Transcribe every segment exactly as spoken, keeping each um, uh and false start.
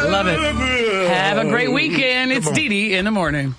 Love it. Have a great weekend. It's Dee Dee in the morning.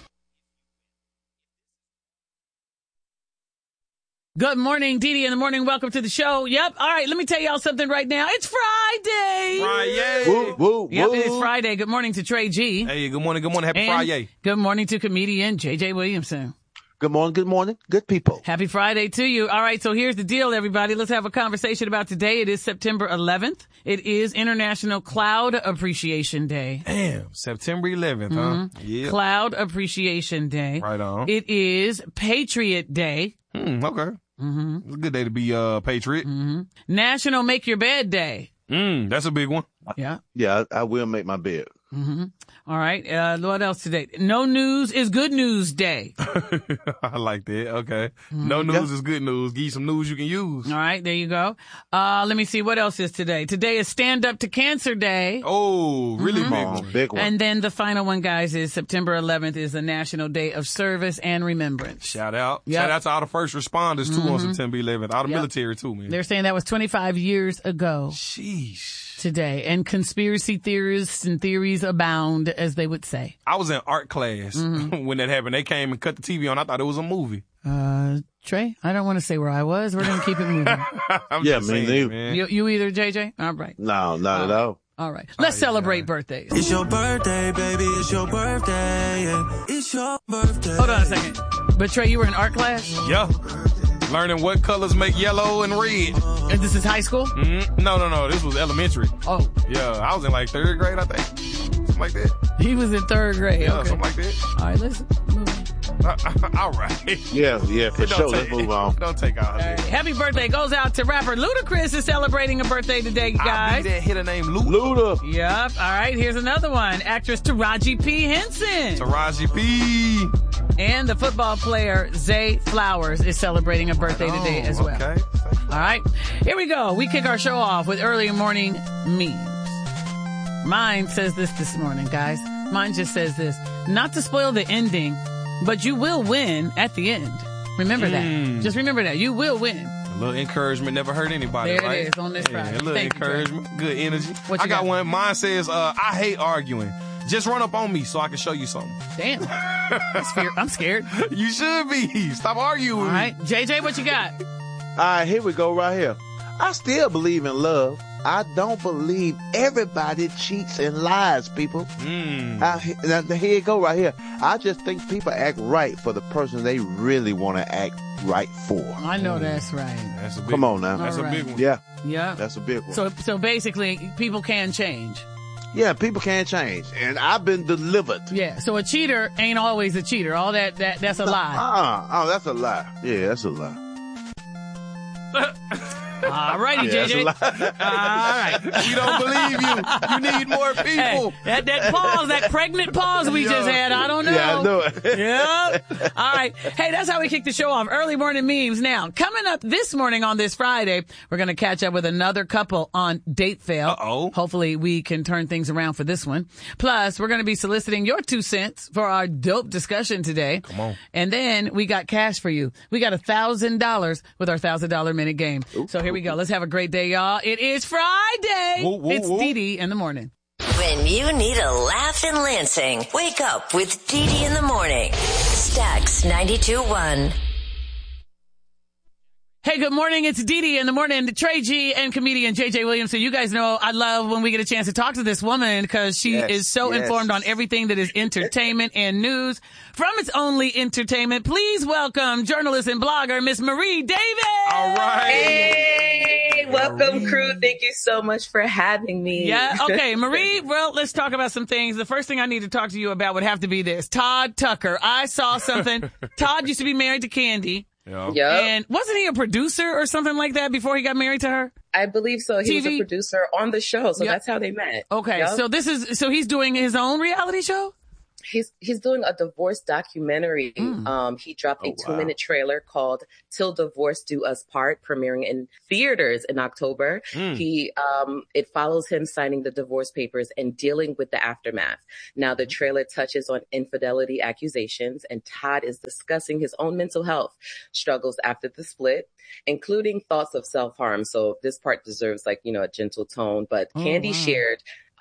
Good morning, Dee Dee in the morning. Welcome to the show. Yep. All right. Let me tell y'all something right now. It's Friday. Friday. Woo, woo, Yep. woo. It's Friday. Good morning to Trey G. Hey, good morning. Good morning. Happy And Friday. good morning to comedian J J Williamson. Good morning, good morning, good people. Happy Friday to you. All right, so here's the deal, everybody. Let's have a conversation about today. It is September eleventh. It is International Cloud Appreciation Day. Damn, September eleventh, huh? Yeah. Cloud Appreciation Day. Right on. It is Patriot Day. Hmm, okay. Mm-hmm. It's a good day to be uh patriot. Mm-hmm. National Make Your Bed Day. Mm, that's a big one. Yeah. Yeah, I, I will make my bed. Mm-hmm. All right. Uh, what else today? No News is Good News Day. I like that. Okay. Mm-hmm. No news yeah. is good news. Give you some news you can use. All right. There you go. Uh, let me see. What else is today? Today is Stand Up to Cancer Day. Oh, really mm-hmm. big one. Big one. And then the final one, guys, is September eleventh is the National Day of Service and Remembrance. Shout out. Yep. Shout out to all the first responders, too, mm-hmm. on September eleventh. All the yep. military, too, man. They're saying that was twenty-five years ago. Sheesh. Today. And conspiracy theorists and theories abound, as they would say. I was in art class mm-hmm. when that happened. They came and cut the T V on. I thought it was a movie. Uh, Trey, I don't want to say where I was. We're going to keep it moving. yeah, me neither. Man. You, you either, J J? All right. No, not all at right. all. All right. Let's oh, celebrate yeah. birthdays. It's your birthday, baby. It's your birthday. Yeah. It's your birthday. Hold on a second. But Trey, you were in art class? Yeah. Learning what colors make yellow and red. And this is high school? Mm-hmm. No, no, no. This was elementary. Oh. Yeah. I was in like third grade, I think. Something like that. He was in third grade. Yeah, okay. something like that. All right, let's move on. Uh, all right. Yeah, yeah, for sure. Take, let's move on. Don't take all right. that. Happy birthday goes out to rapper Ludacris is celebrating a birthday today, guys. I that hit her name Luda. Luda. Yep. All right, here's another one. Actress Taraji P. Henson. Taraji P. And the football player Zay Flowers is celebrating a birthday oh, today as well. Okay. All right. Here we go. We kick our show off with early morning memes. Mine says this this morning, guys. Mine just says this. Not to spoil the ending, but you will win at the end. Remember mm. that. Just remember that. You will win. A little encouragement never hurt anybody, there right? There it is on this yeah, Friday. A little Thank encouragement. You, good energy. What you I got, got one. Mine says, uh, I hate arguing. Just run up on me so I can show you something. Damn. I'm scared. You should be. Stop arguing. All right. J J, what you got? All right, here we go right here. I still believe in love. I don't believe everybody cheats and lies, people. Mm. I, now, here you go right here. I just think people act right for the person they really want to act right for. I know that's right. That's a big Come on now. That's All a right. big one. Yeah. Yeah. That's a big one. So, so basically, people can change. Yeah, people can change. And I've been delivered. Yeah. So a cheater ain't always a cheater. All that, that that's a lie. Uh-uh. Oh, that's a lie. Yeah, that's a lie. All righty, yeah, J J. All right. We don't believe you. You need more people. Hey, that, that pause, that pregnant pause we just had, I don't know. Yeah, I know it. Yep. All right. Hey, that's how we kick the show off. Early morning memes. Now, coming up this morning on this Friday, we're going to catch up with another couple on Date Fail. Uh-oh. Hopefully we can turn things around for this one. Plus, we're going to be soliciting your two cents for our dope discussion today. Come on. And then we got cash for you. We got a thousand dollars with our thousand dollar minute game. Ooh. So here we go. Let's have a great day, y'all. It is Friday. Woo, woo, it's woo. Dee Dee in the morning. When you need a laugh in Lansing, wake up with Dee Dee in the morning. Stax ninety-two point one. Hey, good morning. It's Dee Dee in the morning. Trey G and comedian J J Williams. So you guys know I love when we get a chance to talk to this woman because she yes, is so yes. informed on everything that is entertainment and news from its only entertainment. Please welcome journalist and blogger Miss Marie Davis. All right. Hey, welcome crew. Thank you so much for having me. Yeah. Okay, Marie. Well, let's talk about some things. The first thing I need to talk to you about would have to be this. Todd Tucker. I saw something. Todd used to be married to Candy. Yeah. Yep. And wasn't he a producer or something like that before he got married to her? I believe so. He T V? was a producer on the show, so Yep. that's how they met. Okay, Yep. so this is so he's doing his own reality show? He's he's doing a divorce documentary. Mm. Um, he dropped a Oh, two wow. minute trailer called "Till Divorce Do Us Part," premiering in theaters in October. Mm. He um, it follows him signing the divorce papers and dealing with the aftermath. Now, the trailer touches on infidelity accusations, and Todd is discussing his own mental health struggles after the split, including thoughts of self harm. So this part deserves like you know a gentle tone. But Oh, Candy wow. shared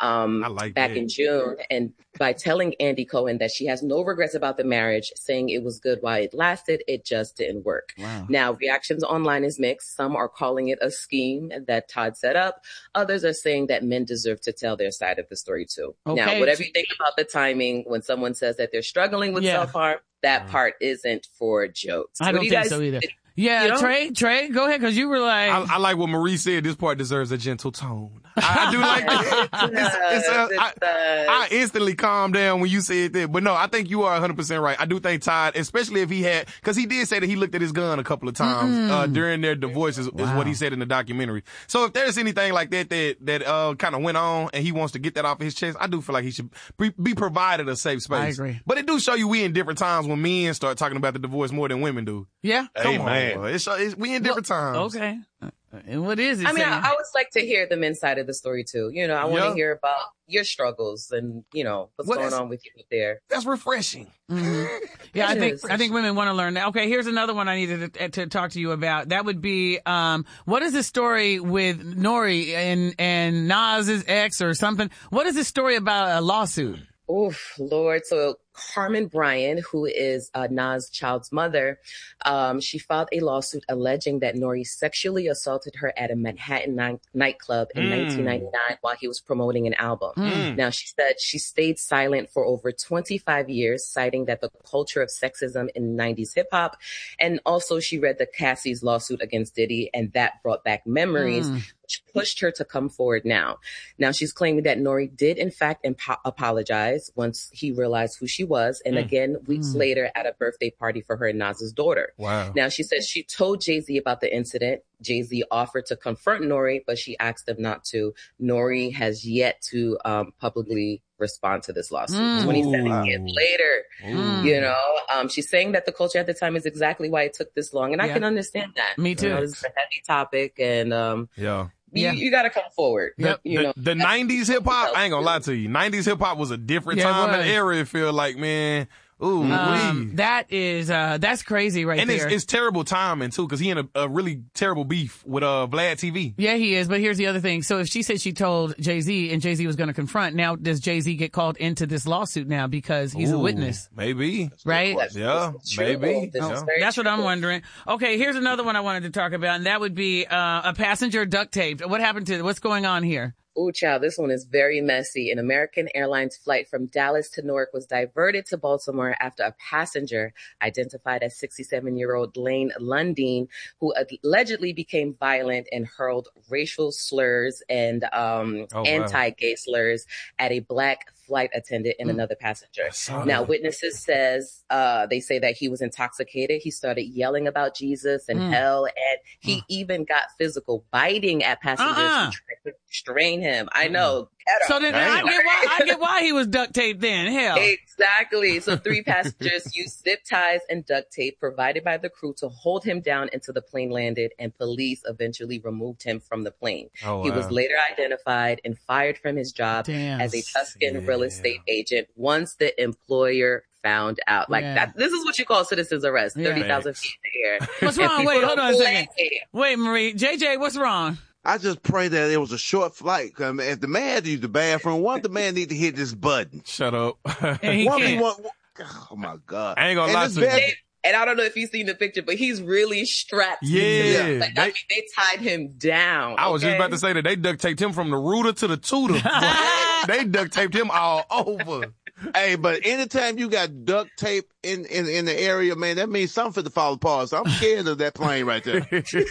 um, I like back that. in June. And by telling Andy Cohen that she has no regrets about the marriage, saying it was good while it lasted, it just didn't work. Wow. Now, reactions online is mixed. Some are calling it a scheme that Todd set up. Others are saying that men deserve to tell their side of the story too. Okay. Now, whatever you think about the timing, when someone says that they're struggling with Yeah. self-harm, that part isn't for jokes. I What don't do you think guys so either. think? Yeah, You know? Trey, Trey, go ahead, because you were like... I, I like what Marie said. This part deserves a gentle tone. I, I do like that. It's, it's, uh, It I, does. I instantly calmed down when you said that. But no, I think you are one hundred percent right. I do think Todd, especially if he had, because he did say that he looked at his gun a couple of times Mm. uh, during their divorce, is, is Wow. what he said in the documentary. So if there's anything like that that, that uh, kind of went on and he wants to get that off his chest, I do feel like he should be, be provided a safe space. I agree. But it do show you we in different times when men start talking about the divorce more than women do. Yeah? Come Amen. on, bro. It's, it's, we in different times. Okay. And what is it I mean, saying? I, I always like to hear the men's side of the story too. You know, I want Yeah. to hear about your struggles and, you know, what's What going is- on with you there. That's refreshing. Mhm. Yeah, I It think is. I think women want to learn that. Okay, here's another one I needed to, to talk to you about. That would be, um, what is the story with Nori and and Nas's ex or something? What is the story about a lawsuit? Oof, Lord. So Carmen Bryan, who is uh, Nas' child's mother, um, she filed a lawsuit alleging that Nori sexually assaulted her at a Manhattan ni- nightclub in Mm. nineteen ninety-nine while he was promoting an album. Mm. Now, she said she stayed silent for over twenty-five years, citing that the culture of sexism in nineties hip hop. And also she read the Cassie's lawsuit against Diddy, and that brought back memories, Mm. which pushed her to come forward now. Now she's claiming that Nori did in fact impo- apologize once he realized who she was. And Mm. again, weeks Mm. later at a birthday party for her and Nas's daughter. Wow. Now she says she told Jay-Z about the incident. Jay-Z offered to confront Nori, but she asked him not to. Nori has yet to um, publicly respond to this lawsuit. Mm. twenty-seven Wow. years later, Mm. you know, um, she's saying that the culture at the time is exactly why it took this long. And I Yeah. can understand that. Me You too. know, this is a heavy topic and um, Yeah. Yeah. you, you got to come forward. Yep. You the, know, the nineties hip hop, I ain't gonna lie to you. nineties hip hop was a different Yeah, it time and was. era. It feel like, man, ooh, Um, wee. that is uh, that's crazy right And there. it's, it's terrible timing too, because he in a, a really terrible beef with uh Vlad T V. Yeah, he is. But here's the other thing. So if she said she told Jay-Z and Jay-Z was going to confront, now does Jay-Z get called into this lawsuit now because he's a Ooh, witness, Maybe. right? That's- Yeah, this is true. maybe. This is Yeah. very That's what true. I'm wondering. Okay, here's another one I wanted to talk about, and that would be uh, a passenger duct taped. What happened to, what's going on here? Ooh, child, this one is very messy. An American Airlines flight from Dallas to Newark was diverted to Baltimore after a passenger identified as sixty-seven-year-old Lane Lundeen, who allegedly became violent and hurled racial slurs and um, Oh, wow. anti-gay slurs at a black flight attendant and Mm. another passenger. saw Now, that. witnesses says uh, they say that he was intoxicated. He started yelling about Jesus and Mm. hell, and he even got physical, biting at passengers Uh-uh. who tried to restrain him. I know. Ghetto. So then I Damn. get why I get why he was duct taped then. Hell. Exactly. So three passengers used zip ties and duct tape provided by the crew to hold him down until the plane landed, and police eventually removed him from the plane. Oh, He wow. was later identified and fired from his job Damn. as a Tuscan real Yeah. estate agent once the employer found out. Like Yeah. that. This is what you call citizen's arrest. Yeah. thirty thousand feet in the air. What's And wrong? people Wait, don't hold on a second. play. Wait, Marie. J J, what's wrong? I just pray that it was a short flight. I mean, if the man had to use the bathroom, one, the man need to hit this button. Shut up. And he One, can't. one, one, oh my God. I ain't gonna And lie this to you. bad- And I don't know if you've seen the picture, but he's really strapped. Yeah. into it. Like, I They- mean, they tied him down. I was just okay? about to say that they duct taped him from the rooter to the tutor. They duct taped him all over. Hey, but anytime you got duct tape in, in, in the area, man, that means something to fall apart. So I'm scared of that plane right there.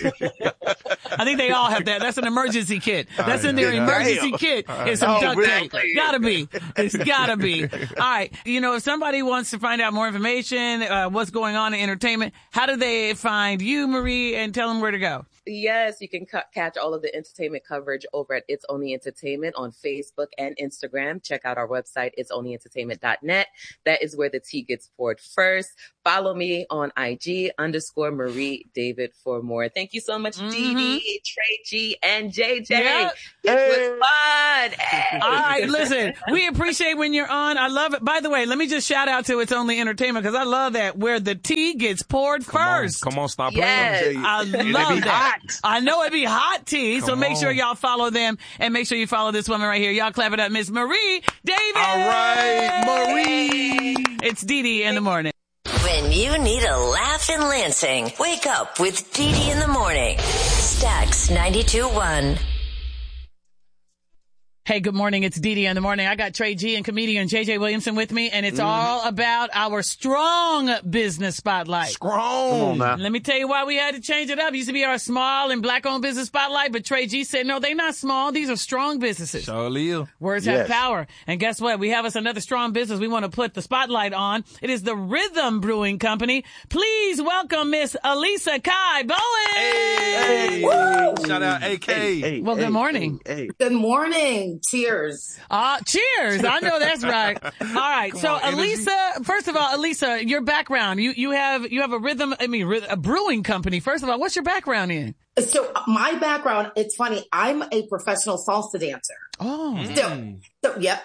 I think they all have that. That's an emergency kit. That's in their yeah. emergency Damn. kit. It's some Oh, duct really? tape. Gotta be. It's gotta be. All right. You know, if somebody wants to find out more information, uh, what's going on in entertainment, how do they find you, Marie, and tell them where to go? Yes, you can cu- catch all of the entertainment coverage over at It's Only Entertainment on Facebook and Instagram. Check out our website, its only entertainment dot net. That is where the tea gets poured first. Follow me on I G underscore Marie David for more. Thank you so much, Mhm. Dee Dee, Trey G, and J J. Yeah. This Hey. was fun. Hey. All right, listen, we appreciate when you're on. I love it. By the way, let me just shout out to It's Only Entertainment because I love that where the tea gets poured Come on, first. come on, stop Yes. playing. I And they love be that. hot. I know it'd be hot tea, so Come make sure on. y'all follow them and make sure you follow this woman right here. Y'all clap it up, Miss Marie Davis. All right, Marie. It's Dee Dee in the morning. When you need a laugh in Lansing, wake up with Dee Dee in the morning. Stax ninety-two point one. Hey, good morning. It's Dee Dee in the morning. I got Trey G and comedian J J Williamson with me, and it's mm. all about our strong business spotlight. Strong. Come on now. Let me tell you why we had to change it up. It used to be our small and black-owned business spotlight, but Trey G said, no, they're not small. These are strong businesses. Surely is. Words Yes. have power. And guess what? We have us another strong business we want to put the spotlight on. It is the Rhythm Brewing Company. Please welcome Miss Elisa Kai Bowen. Hey. Woo. Shout out A K. Hey, hey, Well, good hey, morning. Hey, hey. Good morning. Cheers. Uh, cheers. I know that's right. All right. Come so on, energy. Elisa, first of all, Elisa, your background, you, you have, you have a rhythm, I mean, a brewing company. First of all, what's your background in? So my background, it's funny. I'm a professional salsa dancer. Oh, So, so yep.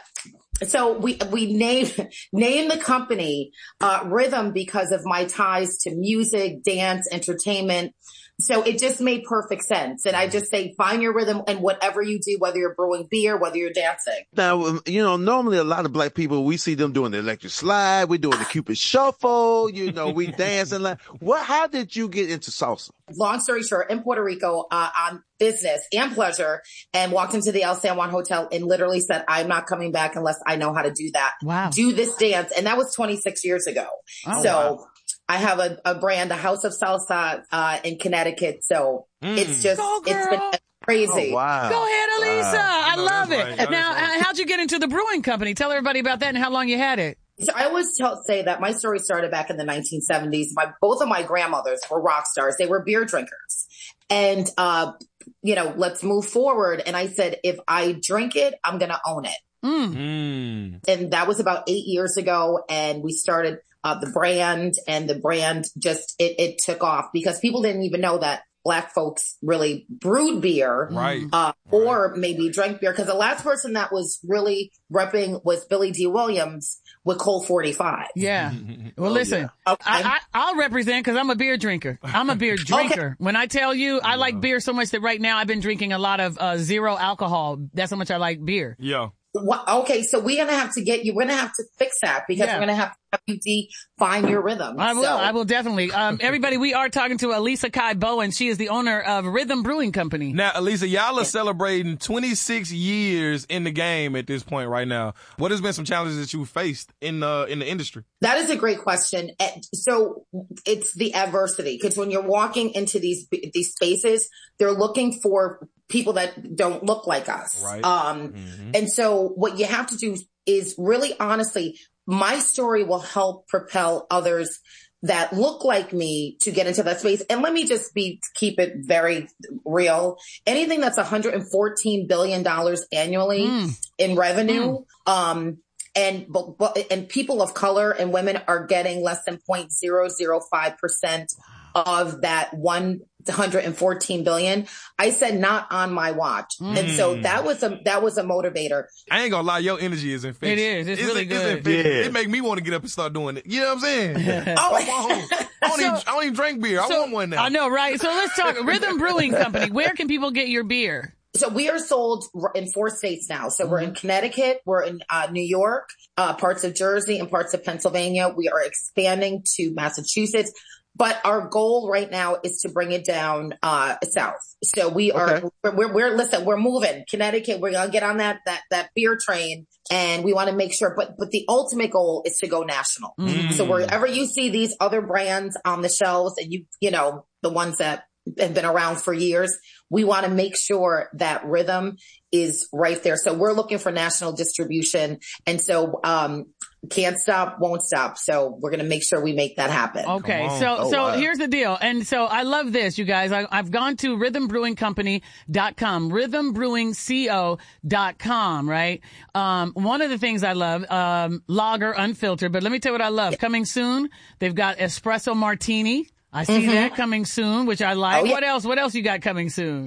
So we, we named, named the company, uh, Rhythm because of my ties to music, dance, entertainment. So it just made perfect sense. And I just say, find your rhythm and whatever you do, whether you're brewing beer, whether you're dancing. Now, um, you know, normally a lot of black people, we see them doing the electric slide. We're doing the Cupid shuffle. You know, we dancing. Like, what, how did you get into salsa? Long story short, in Puerto Rico, uh, on business and pleasure, and walked into the El San Juan Hotel and literally said, I'm not coming back unless I know how to do that. Wow. Do this dance. And that was twenty-six years ago. Oh, so wow. I have a, a brand, a House of Salsa, uh, in Connecticut. So Mm. it's just, Go, it's been girl. crazy. Oh, wow. Go ahead, Elisa. Wow. I No, love that's it. right. That's Now, right. uh, how'd you get into the brewing company? Tell everybody about that and how long you had it. So I always tell, say that my story started back in the nineteen seventies. My, both of my grandmothers were rock stars. They were beer drinkers. And, uh, you know, let's move forward. And I said, if I drink it, I'm going to own it. Mm. Mm. And that was about eight years ago. And we started uh, the brand, and the brand just, it, it took off because people didn't even know that Black folks really brewed beer. Right. Uh, or maybe drank beer. Cause the last person that was really repping was Billy D. Williams with Colt forty-five. Yeah. Well, Oh, listen, yeah. Okay. I, I, I'll represent because I'm a beer drinker. I'm a beer drinker. When I tell you I like beer so much that right now I've been drinking a lot of uh, zero alcohol. That's how much I like beer. Yeah. What, okay. So we're going to have to get you, we're going to have to fix that because Yeah. we're going to have to have you de- find your rhythm. I will. So- I will definitely. Um, everybody, we are talking to Elisa Kai Bowen. She is the owner of Rhythm Brewing Company. Now, Elisa, y'all are celebrating twenty-six years in the game at this point right now. What has been some challenges that you faced in the in the industry? That is a great question. And so it's the adversity because when you're walking into these these spaces, they're looking for people that don't look like us. Right. Um, Mm-hmm. and so what you have to do is really honestly, my story will help propel others that look like me to get into that space. And let me just be, keep it very real. Anything that's one hundred fourteen billion dollars annually Mm. in revenue, um, and, but, but, and people of color and women are getting less than zero point zero zero five percent of that one hundred fourteen billion. I said not on my watch. Mm. And so that was a, that was a motivator. I ain't gonna lie, your energy is infectious. It is. It's really good. infectious. Yeah. It make me want to get up and start doing it. You know what I'm saying? Oh, I, want, I, don't even, I don't even drink beer. I So- want one now. I know, right? So let's talk Rhythm Brewing Company. Where can people get your beer? So we are sold in four states now. So we're in Connecticut, we're in uh, New York, uh, parts of Jersey and parts of Pennsylvania. We are expanding to Massachusetts, but our goal right now is to bring it down, uh, south. So we are, Okay. we're, we're, we're, listen, we're moving Connecticut. We're going to get on that, that, that beer train and we want to make sure, but, but the ultimate goal is to go national. Mm. So wherever you see these other brands on the shelves and you, you know, the ones that have been around for years, we want to make sure that Rhythm is right there. So we're looking for national distribution. And so, um, can't stop, won't stop. So we're going to make sure we make that happen. Okay, Come on. so Oh, so wow. here's the deal, and so I love this, you guys. I, I've gone to rhythm brewing company dot com, rhythm brewing co dot com, right? Um, one of the things I love, um, lager unfiltered, but let me tell you what I love. Coming soon, they've got espresso martini. I see that coming soon, which I like. Oh, yeah. What else? What else you got coming soon?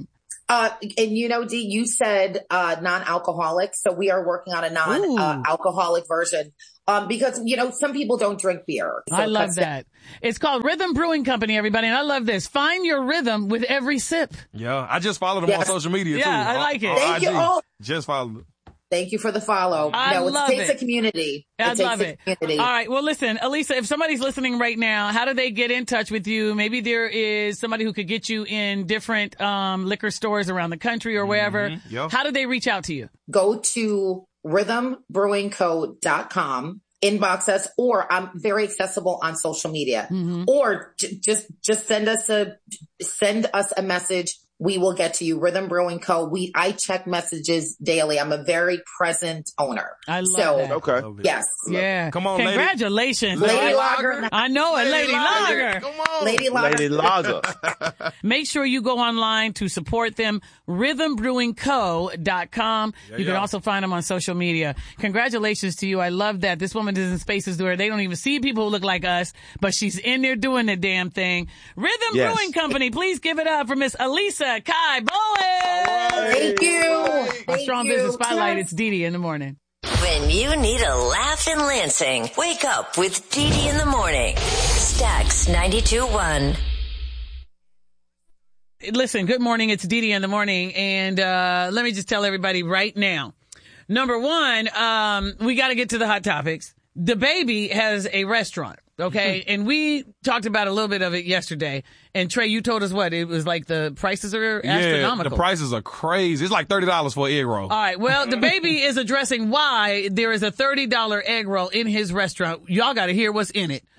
Uh, and you know, Dee, you said, uh, non-alcoholic. So we are working on a non-alcoholic uh, version. Um, because, you know, some people don't drink beer. So I love that. It's called Rhythm Brewing Company, everybody. And I love this. Find your rhythm with every sip. Yeah. I just followed them yes. on social media, yeah, too. Yeah, I like it. On, Thank on you all. Just followed it. Thank you for the follow. I no, it love takes it. a community. I it takes love a it. community. All right. Well, listen, Elisa, if somebody's listening right now, how do they get in touch with you? Maybe there is somebody who could get you in different um, liquor stores around the country or wherever. Mm-hmm. Yep. How do they reach out to you? Go to rhythm brewing co dot com. Inbox us, or I'm very accessible on social media, mm-hmm. or j- just, just send us a, send us a message. We will get to you. Rhythm Brewing Co. We, I check messages daily. I'm a very present owner. I love so, that. Okay. Yes. Yeah. Come on, congratulations. Lady, Lady Lager. I know it. Lady, Lady Lager. Lager. Come on. Lady Lager. Lady Lager. Make sure you go online to support them. rhythm brewing co dot com. Yeah, you can yeah. also find them on social media. Congratulations to you. I love that. This woman is in spaces where they don't even see people who look like us, but she's in there doing the damn thing. Rhythm Yes. Brewing Company, please give it up for Miss Elisa Kai Bowen. Right. Thank you. On Thank Strong you. Business Spotlight, Yes. it's Dee Dee in the morning. When you need a laugh in Lansing, wake up with Dee Dee in the morning. Stax ninety-two point one. Listen, good morning. It's Dee Dee in the morning. And, uh, let me just tell everybody right now. Number one, um, we got to get to the hot topics. The Baby has a restaurant. Okay. And we talked about a little bit of it yesterday. And Trey, you told us what? It was like the prices are astronomical. Yeah, the prices are crazy. It's like thirty dollars for an egg roll. All right. Well, the Baby is addressing why there is a thirty dollars egg roll in his restaurant. Y'all got to hear what's in it.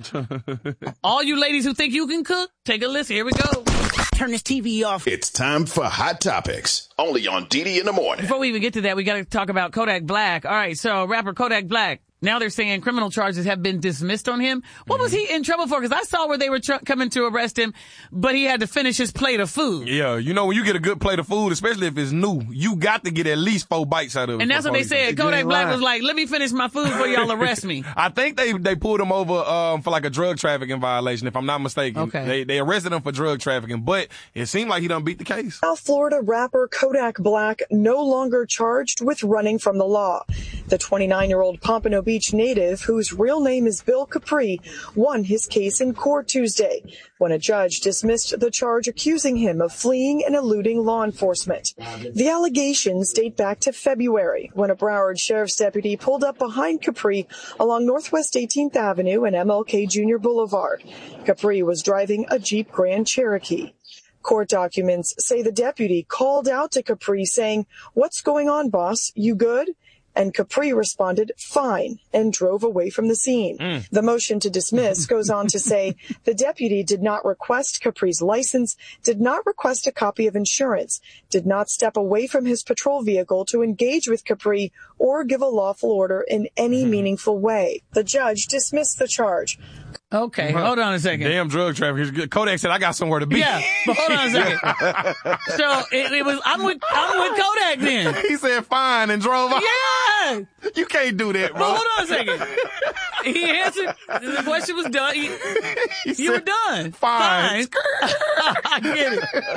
All you ladies who think you can cook, take a listen. Here we go. Turn this T V off. It's time for Hot Topics, only on Dee Dee in the morning. Before we even get to that, we got to talk about Kodak Black. All right. So rapper Kodak Black. Now they're saying criminal charges have been dismissed on him. What mm-hmm. was he in trouble for? Because I saw where they were tr- coming to arrest him, but he had to finish his plate of food. Yeah, you know, when you get a good plate of food, especially if it's new, you got to get at least four bites out of it. And that's what they said. Kodak Black was like, let me finish my food before y'all arrest me. I think they they pulled him over um, for like a drug trafficking violation, if I'm not mistaken. Okay. They, they arrested him for drug trafficking, but it seemed like he done beat the case. South Florida rapper Kodak Black no longer charged with running from the law. The twenty-nine-year-old Pompano Beach native, whose real name is Bill Capri, won his case in court Tuesday when a judge dismissed the charge accusing him of fleeing and eluding law enforcement. The allegations date back to February when a Broward sheriff's deputy pulled up behind Capri along Northwest eighteenth Avenue and M L K Junior Boulevard. Capri was driving a Jeep Grand Cherokee. Court documents say the deputy called out to Capri saying, "What's going on, boss? You good?" And Capri responded, "Fine," and drove away from the scene. Mm. The motion to dismiss goes on to say the deputy did not request Capri's license, did not request a copy of insurance, did not step away from his patrol vehicle to engage with Capri or give a lawful order in any mm. meaningful way. The judge dismissed the charge. Okay, Huh. hold on a second. Damn drug traffickers. Kodak said, I got somewhere to be. Yeah, but hold on a second. So it, it was, I'm with, I'm with Kodak then. He said fine and drove off. Yeah! You can't do that, bro. But hold on a second. He answered, the question was done. He, he you said, were done. Fine. Fine. I get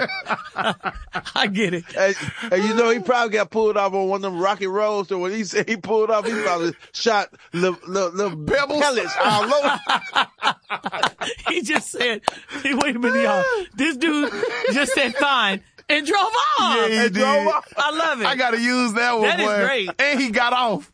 it. I get it. And, and you know, he probably got pulled off on one of them rocky roads, so when he said he pulled off, he probably shot little, little, little pebbles pellets all over. He just said, hey, wait a minute, y'all. This dude just said fine and drove off. Yeah, he and did. drove off. I love it. I gotta use that one, That is boy. great. And he got off.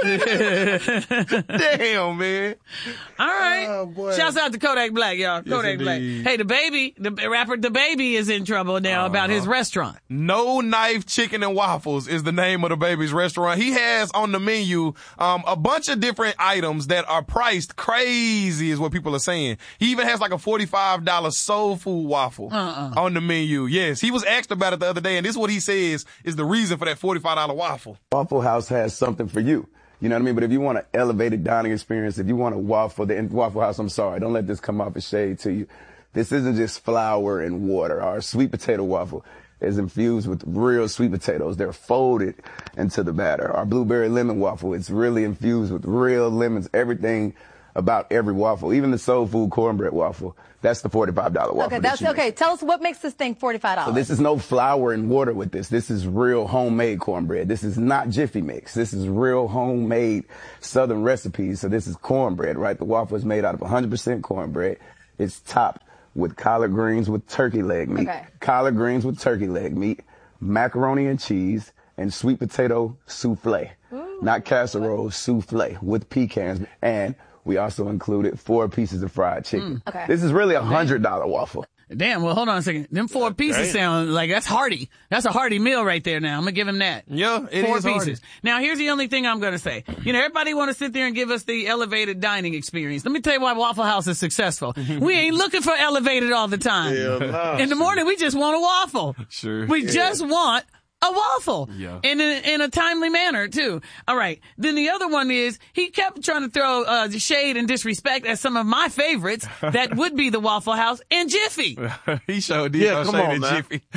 Damn, man. All right. Oh, boy. Shouts out to Kodak Black, y'all. Yes, Kodak Black. indeed. Hey, the baby, the rapper, the baby is in trouble now uh-huh. about his restaurant. No Knife Chicken and Waffles is the name of the baby's restaurant. He has on the menu um a bunch of different items that are priced crazy is what people are saying. He even has like a forty-five dollars soul food waffle uh-uh. on the menu. Yes, he was asked about it the other day, and this is what he says is the reason for that forty-five dollars waffle. Waffle House has something for you. You know what I mean? But if you want an elevated dining experience, if you want a waffle, the Waffle House, I'm sorry, don't let this come off as shade to you. This isn't just flour and water. Our sweet potato waffle is infused with real sweet potatoes. They're folded into the batter. Our blueberry lemon waffle, it's really infused with real lemons. Everything about every waffle, even the soul food cornbread waffle. That's the forty-five dollar waffle. Okay, that's that okay. Tell us what makes this thing forty-five dollars. So this is no flour and water with this. This is real homemade cornbread. This is not Jiffy Mix. This is real homemade Southern recipes. So this is cornbread, right? The waffle is made out of one hundred percent cornbread. It's topped with collard greens with turkey leg meat, Okay. collard greens with turkey leg meat, macaroni and cheese, and sweet potato souffle. Ooh. Not casserole, souffle with pecans. And we also included four pieces of fried chicken. Mm. Okay. This is really a one hundred dollar waffle. Damn, well, hold on a second. Them four pieces Damn. sound like that's hearty. That's a hearty meal right there now. I'm going to give him that. Yeah, it four is pieces. hearty. Now, here's the only thing I'm going to say. You know, everybody want to sit there and give us the elevated dining experience. Let me tell you why Waffle House is successful. We ain't looking for elevated all the time. Hell no. In the morning, we just want a waffle. Sure. We Yeah. just want a waffle. Yeah. In a, in a timely manner, too. All right. Then the other one is he kept trying to throw uh, shade and disrespect at some of my favorites. That would be the Waffle House and Jiffy. He showed did Yeah, throw come shade on, at man. Jiffy.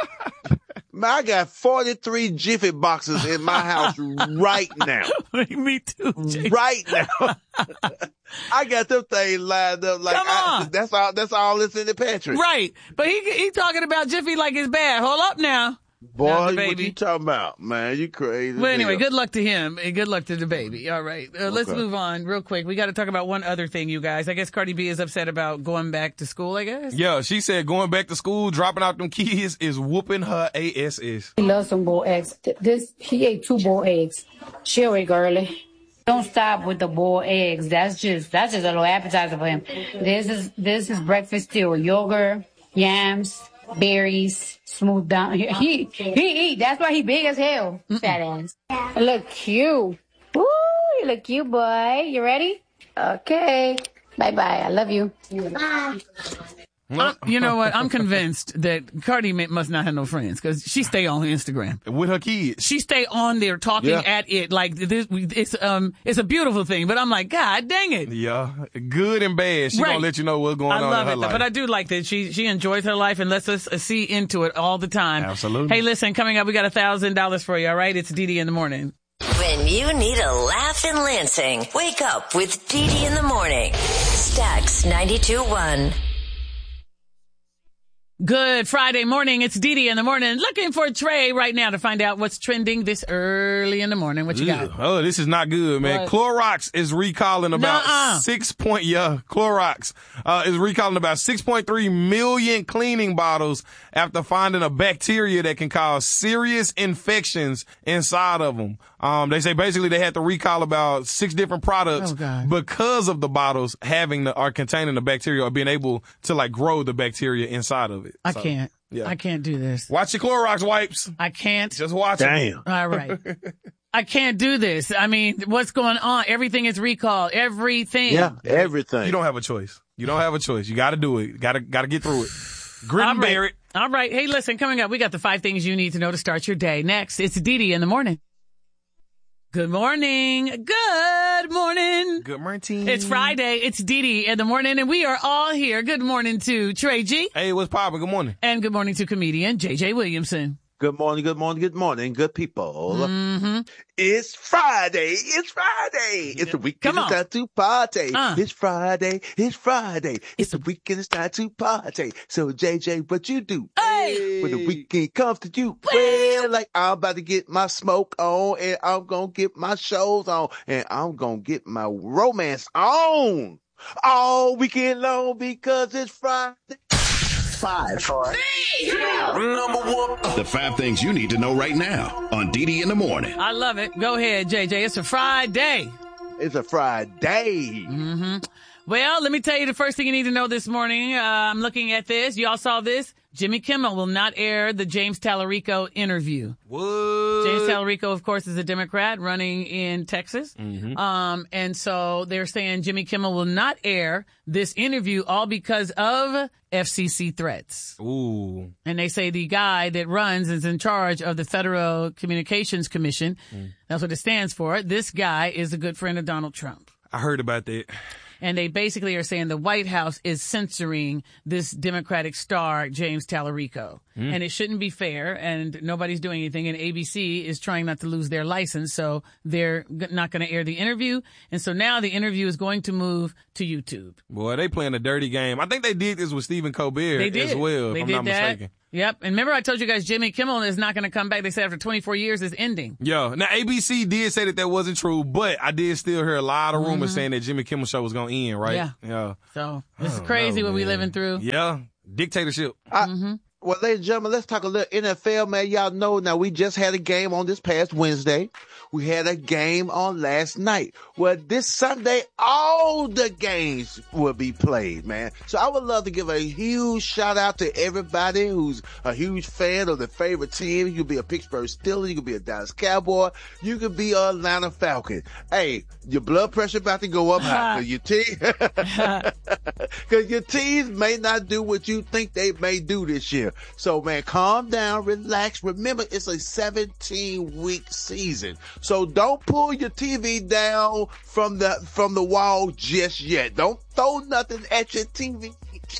Man, I got forty-three Jiffy boxes in my house right now. Me too. Jay. Right now. I got them things lined up like Come I, on. that's all. That's all that's in the pantry. Right. But he he talking about Jiffy like it's bad. Hold up now. Boy, Now, the what baby. you talking about, man? You crazy. Well, anyway, as good luck to him and good luck to the baby. All right. Uh, let's Okay. move on real quick. We got to talk about one other thing, you guys. I guess Cardi B is upset about going back to school, I guess. Yeah, she said going back to school, dropping out them kids is whooping her ass. He loves some boiled eggs. Th- This he ate two boiled eggs. Chill it, girly. Don't stop with the boiled eggs. That's just that's just a little appetizer for him. This is this is breakfast still. Yogurt, yams, berries, smooth down. He he, he eat. That's why he big as hell. Fat ass. Look cute. Woo, you look cute, boy. You ready? Okay. Bye bye. I love you. Bye. Uh, you know what? I'm convinced that Cardi may- must not have no friends because she stay on Instagram with her kids. She stay on there talking Yeah. at it like this. It's um, it's a beautiful thing. But I'm like, God dang it! Yeah, good and bad. She Right. gonna let you know what's going I on love in her it, life. but I do like that she she enjoys her life and lets us uh, see into it all the time. Absolutely. Hey, listen, coming up, we got a thousand dollars for you. All right, it's Dee Dee in the morning. When you need a laugh in Lansing, wake up with Dee Dee in the morning. Stax ninety-two point one. Good Friday morning. It's Dee Dee in the morning. Looking for Trey right now to find out what's trending this early in the morning. What you got? Ugh. Oh, this is not good, man. What? Clorox is recalling about Nuh-uh. six point, yeah, Clorox, uh, is recalling about six point three million cleaning bottles after finding a bacteria that can cause serious infections inside of them. Um, they say basically they had to recall about six different products Oh, God. because of the bottles having the, or containing the bacteria or being able to like grow the bacteria inside of it. I So, can't. yeah. I can't do this. Watch your Clorox wipes. I can't. Just watch Damn. them. All right. I can't do this. I mean, what's going on? Everything is recalled. Everything. Yeah, everything. You don't have a choice. You don't have a choice. You got to do it. Got to got to get through it. Grit All and right. bear it. All right. Hey, listen, coming up, we got the five things you need to know to start your day. Next, it's Dee Dee in the morning. Good morning. Good morning. Good morning. It's Friday. It's Dee Dee in the morning, and we are all here. Good morning to Trey G. Hey, what's poppin'? Good morning. And good morning to comedian J J Williamson. Good morning, good morning, good morning, good people. Mm-hmm. It's Friday. It's Friday. It's the weekend. Come It's on. time to party. Uh. It's Friday. It's Friday. It's the weekend. It's time to party. So, J J, what you do? Hey. When the weekend comes to you, well, like I'm about to get my smoke on and I'm going to get my shows on and I'm going to get my romance on all weekend long because it's Friday. Five, four, number one. The five things you need to know right now on Dee Dee in the morning. I love it. Go ahead, J J. It's a Friday. It's a Friday. Mm-hmm. Well, let me tell you the first thing you need to know this morning. Uh, I'm looking at this. Y'all saw this? Jimmy Kimmel will not air the James Tallarico interview. What? James Tallarico, of course, is a Democrat running in Texas. Mm-hmm. Um, and so they're saying Jimmy Kimmel will not air this interview all because of F C C threats. Ooh. And they say the guy that runs is in charge of the Federal Communications Commission. Mm. That's what it stands for. This guy is a good friend of Donald Trump. I heard about that. And they basically are saying the White House is censoring this Democratic star, James Tallarico. mm. and it shouldn't be fair, and nobody's doing anything, and A B C is trying not to lose their license, so they're g- not going to air the interview, and so now the interview is going to move to YouTube. Boy, they playing a dirty game. I think they did this with Stephen Colbert they did. as well, they if I'm did not that. mistaken. Yep. And remember I told you guys Jimmy Kimmel is not going to come back. They said after twenty-four years it's ending. Yo, now A B C did say that that wasn't true, but I did still hear a lot of rumors mm-hmm. saying that Jimmy Kimmel show was going to end, right? Yeah. Yeah. So this is crazy know, what man. we living through. Yeah. Dictatorship. I, mm-hmm. Well, ladies and gentlemen, let's talk a little N F L, man. Y'all know now we just had a game on this past Wednesday. We had a game on last night. Well, this Sunday, all the games will be played, man. So I would love to give a huge shout out to everybody who's a huge fan of the favorite team. You could be a Pittsburgh Steelers. You could be a Dallas Cowboy. You could be a Atlanta Falcon. Hey, your blood pressure about to go up high. Cause your team, cause your teams may not do what you think they may do this year. So man, calm down, relax. Remember, it's a seventeen week season. So don't pull your T V down from the from the wall just yet. Don't throw nothing at your T V.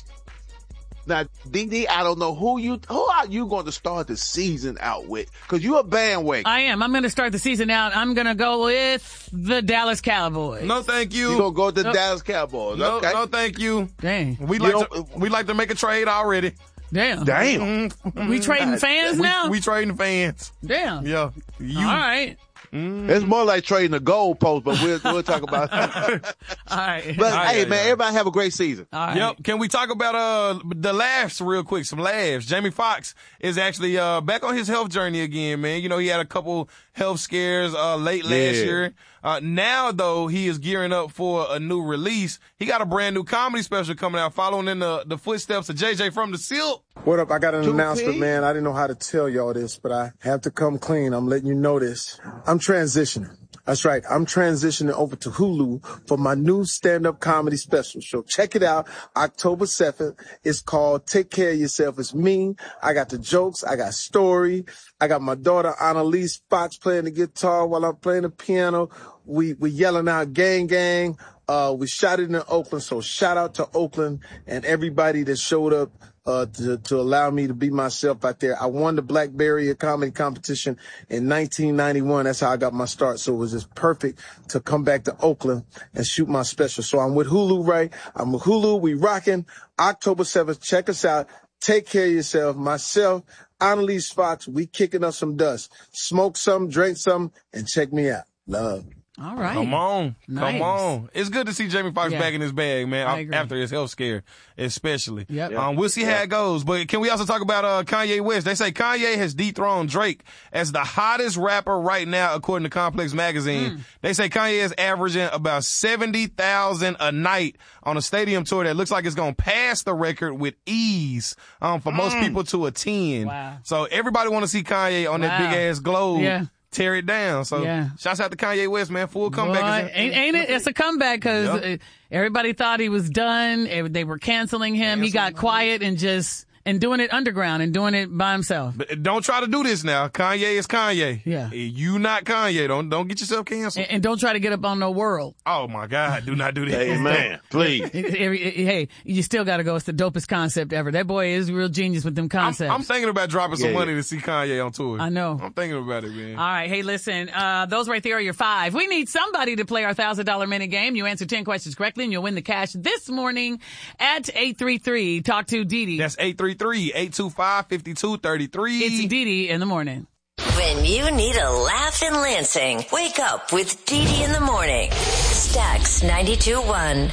Now, D D, I don't know who you who are you going to start the season out with? Because you're a bandwagon. I am. I'm going to start the season out. I'm going to go with the Dallas Cowboys. No, thank you. You're going to go with the no. Dallas Cowboys. No, okay. no, thank you. Dang. We like to, we like to make a trade already. Damn. Damn. Mm-hmm. We trading fans we, now? We trading fans. Damn. Yeah. You. All right. Mm. It's more like trading a goalpost, but we'll we'll talk about it. All right. But All hey, right, man, yeah. everybody have a great season. All right. Yep. Can we talk about uh the laughs real quick? Some laughs. Jamie Foxx is actually uh back on his health journey again, man. You know, he had a couple health scares uh late last Yeah. year. Uh now though, he is gearing up for a new release. He got a brand new comedy special coming out, following in the the footsteps of J J from the Silk. What up? I got an Two announcement, P? man. I didn't know how to tell y'all this, but I have to come clean. I'm letting you know this. I'm transitioning. That's right. I'm transitioning over to Hulu for my new stand-up comedy special. So check it out. October seventh. It's called Take Care of Yourself. It's me. I got the jokes. I got story. I got my daughter, Annalise Fox, playing the guitar while I'm playing the piano. We, we yelling out gang, gang. Uh, we shot it in Oakland. So shout out to Oakland and everybody that showed up. Uh, to, to allow me to be myself out there. I won the Black Barrier comedy competition in nineteen ninety-one. That's how I got my start. So it was just perfect to come back to Oakland and shoot my special. So I'm with Hulu, right? I'm with Hulu. We rocking October seventh. Check us out. Take care of yourself. Myself, Annalise Fox, we kicking up some dust. Smoke some, drink some, and check me out. Love. All right. Come on. Nice. Come on. It's good to see Jamie Foxx Yeah. back in his bag, man, I agree. after his health scare, especially. Yep. Um, we'll see how it goes. But can we also talk about uh, Kanye West? They say Kanye has dethroned Drake as the hottest rapper right now, according to Complex Magazine. Mm. They say Kanye is averaging about seventy thousand a night on a stadium tour that looks like it's going to pass the record with ease um, for mm. most people to attend. Wow. So everybody want to see Kanye on Wow. that big-ass globe. Yeah. Tear it down. So, Yeah. shouts out to Kanye West, man. Full comeback. Boy, ain't, ain't it? It's a comeback because Yep. everybody thought he was done. Eh, They were canceling him. He got quiet and just and doing it underground and doing it by himself. But don't try to do this now. Kanye is Kanye. Yeah. You not Kanye. Don't don't get yourself canceled. And, and don't try to get up on no world. Oh my God. Do not do that. Amen. Please. Hey, you still got to go. It's the dopest concept ever. That boy is a real genius with them I'm, concepts. I'm thinking about dropping some Yeah. money to see Kanye on tour. I know. I'm thinking about it, man. All right. Hey, listen, uh, those right there are your five. We need somebody to play our one thousand dollars minute game. You answer ten questions correctly and you'll win the cash this morning at eight three three. Talk to Dee Dee. That's eight three three, eight two five, five two three three. It's Dee Dee in the morning. When you need a laugh in Lansing, wake up with Dee Dee in the morning. Stax ninety-two point one.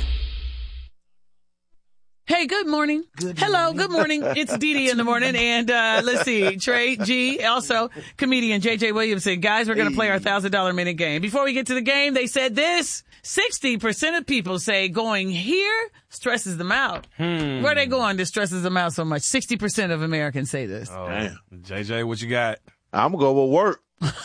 Hey, good morning. Good Hello, morning. good morning. It's Dee Dee in the morning. And uh let's see, Trey G, also comedian J J Williamson. Guys, we're going to play our one thousand dollars minute game. Before we get to the game, they said this. sixty percent of people say going here stresses them out. Hmm. Where are they going that stresses them out so much? sixty percent of Americans say this. Oh, J J, what you got? I'm going to go with work.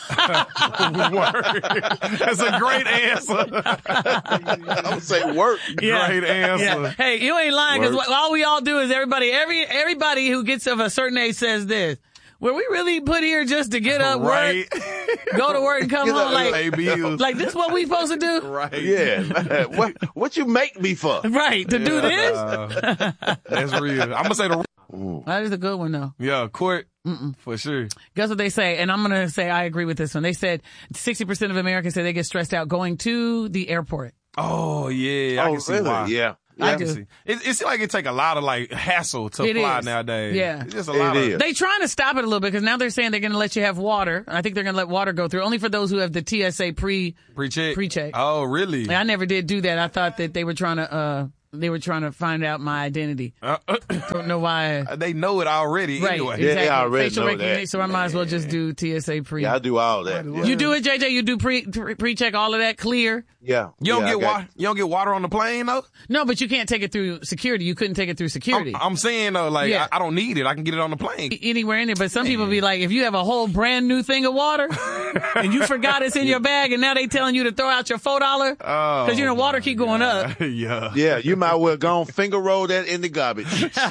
That's a great answer. I'm going to say work. Yeah. Great answer. Yeah. Hey, you ain't lying because Work. all we all do is everybody, every everybody who gets of a certain age says this. Were we really put here just to get up, Right. work, go to work and come Get home? up, Like, pay bills. like this what we supposed to do? Right. Yeah. what what you make me for? Right, to do this? Uh, that's real. I'm going to say the Ooh. Oh. That is a good one, though. Yeah, court. Mm-mm. For sure. Guess what they say? And I'm going to say I agree with this one. They said sixty percent of Americans say they get stressed out going to the airport. Oh, yeah. I Oh, can see really? why. Yeah. I I do. can see. It, it seems like it take a lot of like hassle to It fly is. nowadays. Yeah. It's just a It lot is. of. They trying to stop it a little bit because now they're saying they're going to let you have water. I think they're going to let water go through only for those who have the T S A pre Pre-check. pre-check. Oh, really? I never did do that. I thought that they were trying to uh they were trying to find out my identity. Uh, Don't know why. they know it already Right, anyway. exactly. they already Facial know recognition, that. so I might as well just do T S A pre. Yeah, I do all that. Yeah. You do it, J J? You do pre pre check all of that clear? Yeah. You don't yeah, I get got- water. You don't get water on the plane though. No, but you can't take it through security. You couldn't take it through security. I'm, I'm saying though, like Yeah. I, I don't need it. I can get it on the plane. Anywhere in there, but some people be like, if you have a whole brand new thing of water and you forgot it's in your bag, and now they telling you to throw out your four dollar Oh, because you know water keep going up. yeah. Yeah, you might well go and finger roll that in the garbage.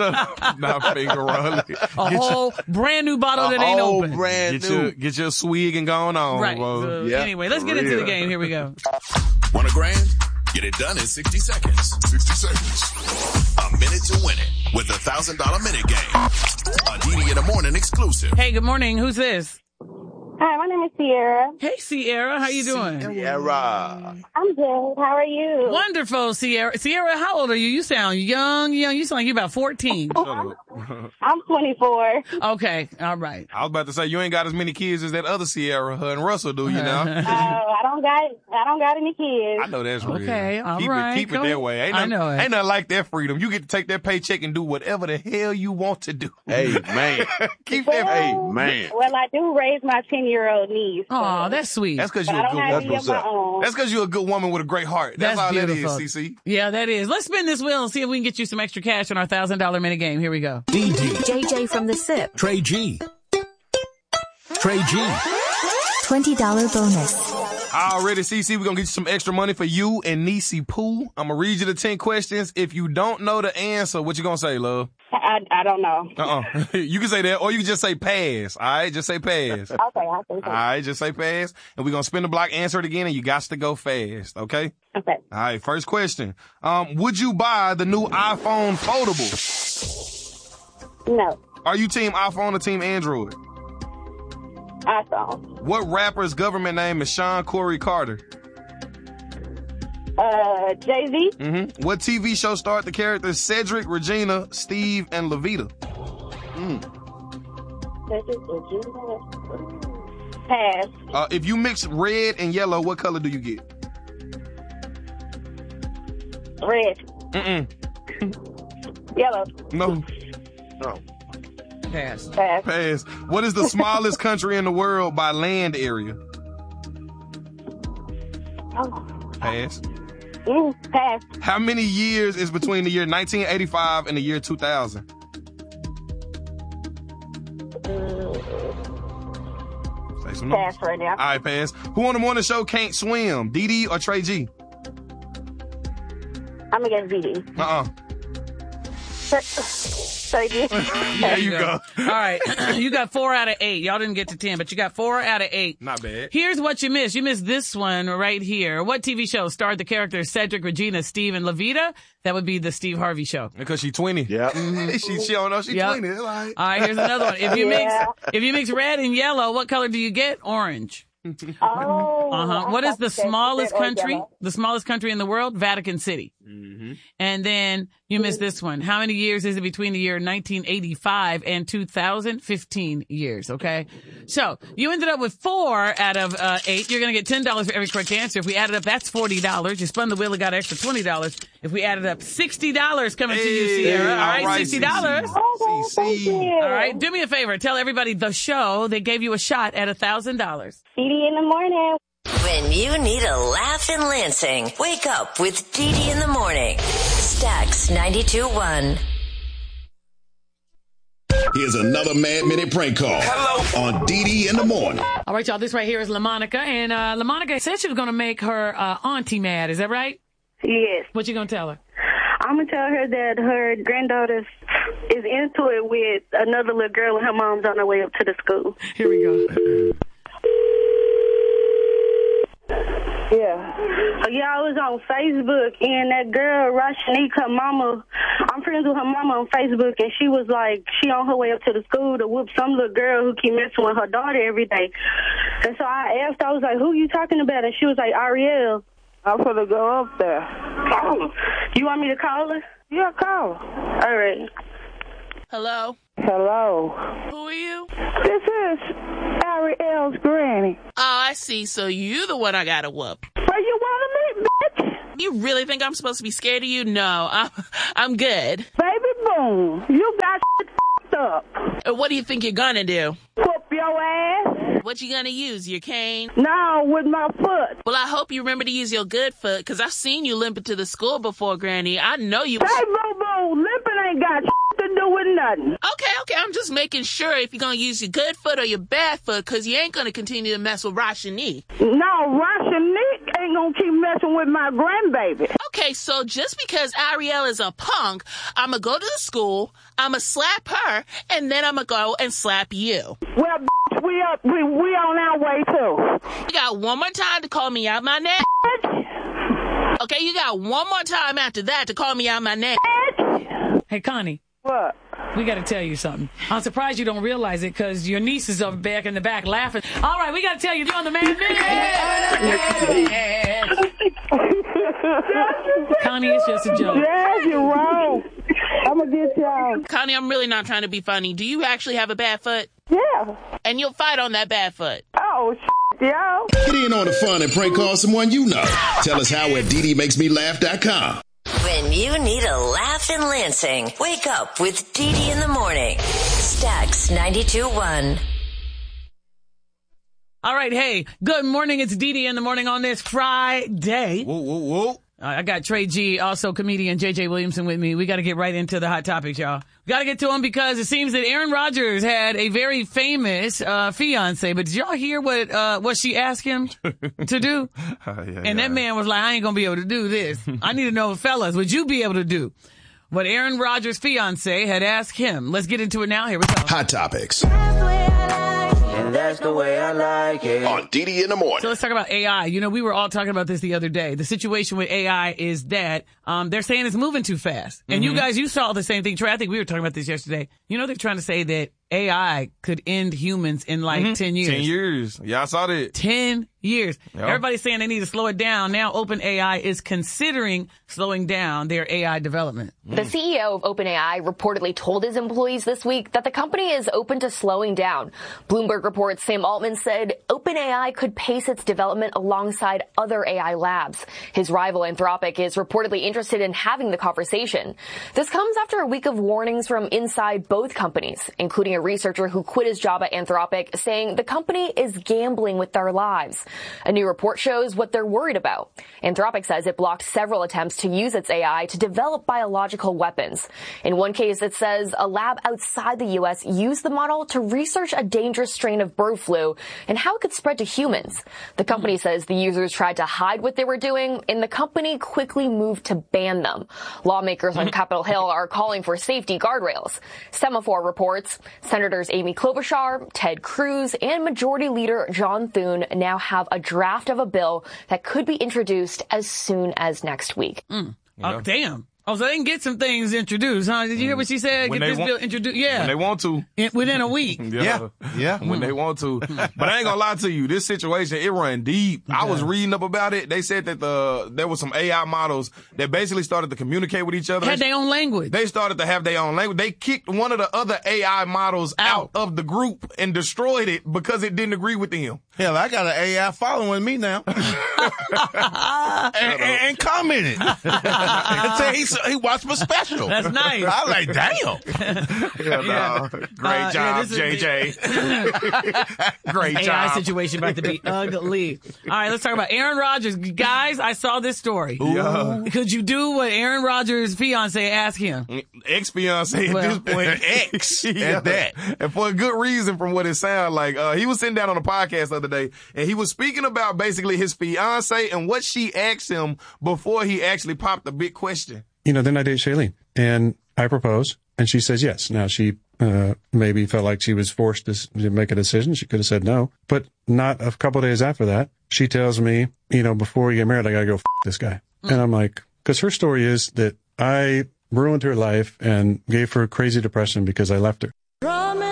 Not finger rolling. A whole brand new bottle A that ain't whole open. brand Get new. your get your swig and going on, Right. bro. So, Yeah, anyway, let's for get into real. the game. Here we go. Want a grand? Get it done in sixty seconds. sixty seconds. A minute to win it with the one thousand dollars minute game. A D D in the morning exclusive. Hey, good morning. Who's this? Hi, my name is Sierra. Hey, Sierra. How you doing? Sierra. I'm good. How are you? Wonderful, Sierra. Sierra, how old are you? You sound young, young. You sound like you're about fourteen. I'm twenty-four. Okay. All right. I was about to say you ain't got as many kids as that other Sierra, her and Russell do, you know? Oh, I don't got I don't got any kids. I know that's real. Okay, all keep right, It, keep go it that ahead. way. Ain't I nothing, know it. Ain't nothing like that freedom. You get to take that paycheck and do whatever the hell you want to do. Hey, man. keep well, that. Hey, man. Well, I do raise my ten-year-old niece. So. Oh, that's sweet. That's because But you're I a don't good have woman. any of my own. That's because you're a good woman with a great heart. That's, That's all beautiful. that is, C C. Yeah, that is. Let's spin this wheel and see if we can get you some extra cash on our one thousand dollars minute game. Here we go. D D. J J from the S I P. Trey G. Trey G. twenty dollars bonus. Already, C C, we're going to get you some extra money for you and Niecy Pooh. I'm going to read you the ten questions. If you don't know the answer, what you going to say, love? I, I don't know. Uh-uh. You can say that, or you can just say pass. All right? Just say pass. Okay, I think so. All right, just say pass. And we're going to spin the block, answer it again, and you got to go fast, okay? Okay. All right, first question. Um, would you buy the new iPhone foldable? No. Are you team iPhone or team Android? iPhone. What rapper's government name is Sean Corey Carter? Uh, Jay-Z. Mm-hmm. What T V show starred the characters Cedric, Regina, Steve, and Levita? Mm. Pass. Uh, if you mix red and yellow, what color do you get? Red. Mm-mm. Yellow. No. No. Pass. Pass. Pass. What is the smallest country in the world by land area? Oh. Pass. Mm, pass. How many years is between the year nineteen eighty-five and the year two thousand? Say some numbers. Pass right now. All right, pass. Who on the morning show can't swim? D D or Trey G? I'm gonna get D D. Uh-uh. Thank you. There you go. All right. You got four out of eight. Y'all didn't get to ten, but you got four out of eight. Not bad. Here's what you missed. You missed this one right here. What T V show starred the characters Cedric, Regina, Steve, and Levita? That would be the Steve Harvey Show. Because she twenty. Yeah. she, she don't know she Yep. twenty. It's all right. All right, here's another one. If you Yeah. mix if you mix red and yellow, what color do you get? Orange. Oh. Uh-huh. What is the smallest country? The smallest country in the world? Vatican City. Mm-hmm. And then you missed this one. How many years is it between the year nineteen eighty-five and two thousand? fifteen years, okay? So you ended up with four out of uh, eight. You're going to get ten dollars for every correct answer. If we add it up, that's forty dollars. You spun the wheel and got an extra twenty dollars. If we added up, sixty dollars coming to you, Hey, Sierra. All all right, right, sixty dollars. Oh, thank you. All right, do me a favor. Tell everybody the show. They gave you a shot at one thousand dollars. D D in the morning. When you need a laugh in Lansing, wake up with Dee Dee in the morning. Stax ninety-two point one. Here's another Mad Minute prank call. Hello. On D D in the morning. All right, y'all. This right here is LaMonica. And uh, LaMonica said she was going to make her uh, auntie mad. Is that right? Yes. What you going to tell her? I'm gonna tell her that her granddaughter is into it with another little girl and her mom's on her way up to the school. Here we go. Yeah. So, yeah, I was on Facebook, and that girl, Rashanique, her mama, I'm friends with her mama on Facebook, and she was like, she on her way up to the school to whoop some little girl who keep messing with her daughter every day. And so I asked, I was like, who you talking about? And she was like, Ariel. I'm going to go up there. Oh. You want me to call her? Yeah, call her. All right. Hello? Hello. Who are you? This is Ariel's granny. Oh, I see. So you the one I got to whoop. Well, you want to meet, bitch? You really think I'm supposed to be scared of you? No, I'm, I'm good. Baby boom. You got shit f***ed up. Uh, What do you think you're gonna do? Whoop your ass. What you gonna use, your cane? No, with my foot. Well, I hope you remember to use your good foot, because I've seen you limping to the school before, Granny. I know you... Hey, boo-boo, limping ain't got shit to do with nothing. Okay, okay, I'm just making sure if you're gonna use your good foot or your bad foot, because you ain't gonna continue to mess with Rashanique. No, Rashanique ain't gonna keep messing with my grandbaby. Okay, so just because Ariel is a punk, I'm gonna go to the school, I'm gonna slap her, and then I'm gonna go and slap you. Well, bitch, we up, we, we on our way, too. You got one more time to call me out my name. Okay, you got one more time after that to call me out my name. Hey, Connie. What? We got to tell you something. I'm surprised you don't realize it because your nieces are back in the back laughing. All right, we got to tell you, you're on the man. Connie, it's just a joke. Yes, you're wrong. I'm going to get y'all. Connie, I'm really not trying to be funny. Do you actually have a bad foot? Yeah. And you'll fight on that bad foot? Oh, shit, yo. Get in on the fun and prank call someone you know. Tell us how at D D makes me laugh dot com. When you need a laugh in Lansing, wake up with Dee Dee in the morning. Stax ninety-two point one. All right, hey, good morning. It's Dee Dee in the morning on this Friday. Whoa, whoa, whoa. Uh, I got Trey G, also comedian J J Williamson with me. We got to get right into the hot topics, y'all. We got to get to them because it seems that Aaron Rodgers had a very famous uh, fiance. But did y'all hear what uh, what she asked him to do? Uh, yeah, and yeah. that man was like, I ain't going to be able to do this. I need to know, fellas, would you be able to do what Aaron Rodgers' fiance had asked him? Let's get into it now. Here we go. Hot topics. And that's the way I like it. On D D in the morning. So let's talk about A I. You know, we were all talking about this the other day. The situation with A I is that um, they're saying it's moving too fast. And Mm-hmm. you guys, you saw the same thing. Trey, I think we were talking about this yesterday. You know, they're trying to say that A I could end humans in like Mm-hmm. ten years. Ten years. Yeah, I saw that. ten years. Yep. Everybody's saying they need to slow it down. Now OpenAI is considering slowing down their A I development. The C E O of OpenAI reportedly told his employees this week that the company is open to slowing down. Bloomberg reports Sam Altman said OpenAI could pace its development alongside other A I labs. His rival Anthropic is reportedly interested in having the conversation. This comes after a week of warnings from inside both companies, including a researcher who quit his job at Anthropic, saying the company is gambling with their lives. A new report shows what they're worried about. Anthropic says it blocked several attempts to use its A I to develop biological weapons. In one case, it says a lab outside the U S used the model to research a dangerous strain of bird flu and how it could spread to humans. The company says the users tried to hide what they were doing, and the company quickly moved to ban them. Lawmakers on Capitol Hill are calling for safety guardrails. Semaphore reports Senators Amy Klobuchar, Ted Cruz, and Majority Leader John Thune now have a draft of a bill that could be introduced as soon as next week. Mm. Oh, damn. Oh, so they can get some things introduced, huh? Did you hear what she said? When Get they this want- bill introduced. Yeah. When they want to. In- within a week. Yeah. Yeah. When they want to. But I ain't gonna lie to you. This situation, it run deep. I was reading up about it. They said that the, there was some A I models that basically started to communicate with each other. Had their own language. They started to have their own language. They kicked one of the other A I models out, of the group and destroyed it because it didn't agree with them. Hell, I got an A I following me now. and, and, and commented. and say he, he watched my special. That's nice. I was like, damn. Yeah, no. Great Uh, yeah, job, this is J J. Great A I job. situation about to be ugly. All right, let's talk about Aaron Rodgers. Guys, I saw this story. Yeah. Could you do what Aaron Rodgers' fiance asked him? Ex-fiance Well. at this point. Ex. At that. And for a good reason from what it sounded like. Uh, he was sitting down on a podcast the other day and he was speaking about basically his fiance and what she asked him before he actually popped the big question. You know, then I date Shailene and I propose and she says yes. Now she uh, maybe felt like she was forced to, s- to make a decision. She could have said no, but not a couple of days after that. she tells me, you know, before we get married, I got to go f- this guy. Mm. And I'm like, because her story is that I ruined her life and gave her crazy depression because I left her.